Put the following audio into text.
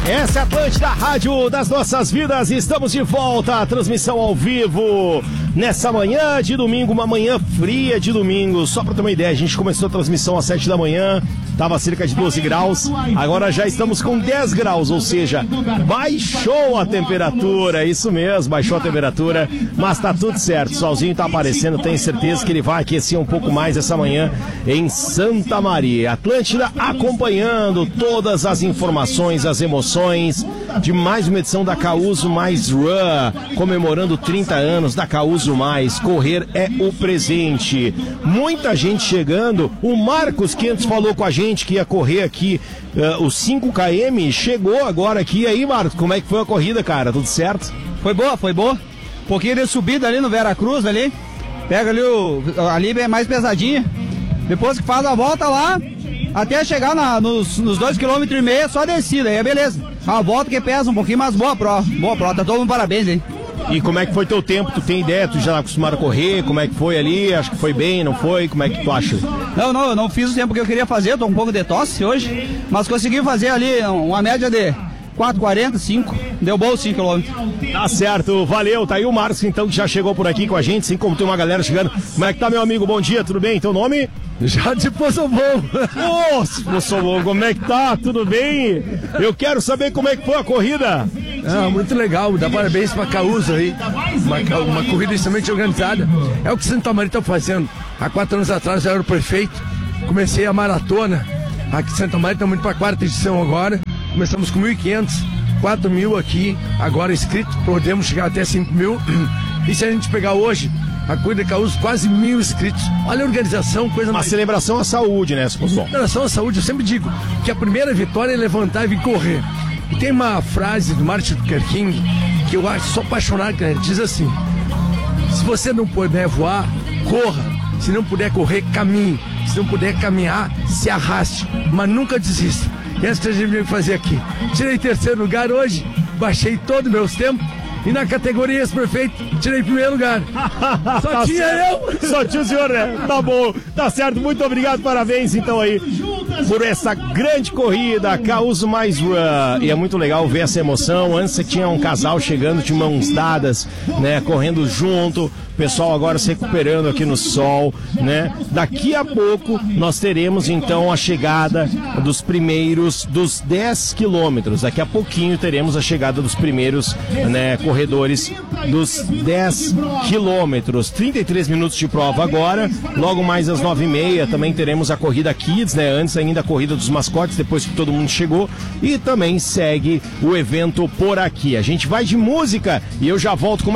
Essa é a Atlântida, Rádio das Nossas Vidas. Estamos de volta, a transmissão ao vivo nessa manhã de domingo, uma manhã fria de domingo. Só para ter uma ideia, a gente começou a transmissão às 7 da manhã, estava cerca de 12 graus, agora já estamos com 10 graus, ou seja, baixou a temperatura, isso mesmo, baixou a temperatura, mas tá tudo certo, o solzinho tá aparecendo, tenho certeza que ele vai aquecer um pouco mais essa manhã em Santa Maria. Atlântida acompanhando todas as informações, as emoções de mais uma edição da Causo Mais Run, comemorando 30 anos da Causo Mais. Correr é o presente. Muita gente chegando. O Marcos, que antes falou com a gente que ia correr aqui os 5 km, chegou agora aqui. E aí, Marcos, como é que foi a corrida, cara? Tudo certo? Foi boa. Um pouquinho de subida ali no Veracruz, ali. Pega ali ali é mais pesadinha. Depois que faz a volta lá, até chegar nos 2,5 km, só descida, aí é beleza. A volta que pesa um pouquinho, mas boa prova, tá todo mundo parabéns aí. E como é que foi teu tempo? Tu tem ideia? Tu já tá acostumado a correr? Como é que foi ali? Acho que foi bem, não foi? Como é que tu acha? Não, eu não fiz o tempo que eu queria fazer, tô com um pouco de tosse hoje, mas consegui fazer ali uma média de 4,40, 5, deu bom 5 km. Tá certo, valeu, tá aí o Marcos então, que já chegou por aqui com a gente, assim como tem uma galera chegando. Como é que tá, meu amigo? Bom dia, tudo bem? Teu nome? Jade Poçobon. Poçobon, como é que tá? Tudo bem? Eu quero saber como é que foi a corrida. Muito legal, dá parabéns pra Causo aí, uma corrida extremamente organizada. É o que Santa Maria tá fazendo. Há 4 anos atrás eu era o prefeito, comecei a maratona aqui em Santa Maria, estamos indo pra 4ª edição agora. Começamos com 1.500, 4.000 aqui, agora inscritos, podemos chegar até 5.000. E se a gente pegar hoje, a corrida de Causo, quase 1.000 inscritos. Olha a organização, coisa mais... Uma celebração à saúde, né, Poçobon? Celebração à saúde, eu sempre digo que a primeira vitória é levantar e vir correr. E tem uma frase do Martin Luther King que eu acho, sou apaixonado, cara. Ele diz assim: se você não puder voar, corra. Se não puder correr, caminhe. Se não puder caminhar, se arraste. Mas nunca desista. E essa que a gente veio fazer aqui. Tirei 3º lugar hoje, baixei todos os meus tempos. E na categoria ex-prefeito, tirei 1º lugar. Só tá tinha certo. eu. Só tinha o senhor, né? Tá bom, tá certo. Muito obrigado, parabéns então aí por essa grande corrida, Causo Mais Run. E é muito legal ver essa emoção. Antes você tinha um casal chegando de mãos dadas, né? Correndo junto. O pessoal agora se recuperando aqui no sol, né? Daqui a pouco nós teremos então a chegada dos 10 quilômetros. Daqui a pouquinho teremos a chegada dos primeiros, né, corredores dos 10 quilômetros. 33 minutos de prova agora. Logo mais às 9h30 também teremos a corrida Kids, né? Antes ainda a corrida dos mascotes, depois que todo mundo chegou. E também segue o evento por aqui. A gente vai de música e eu já volto com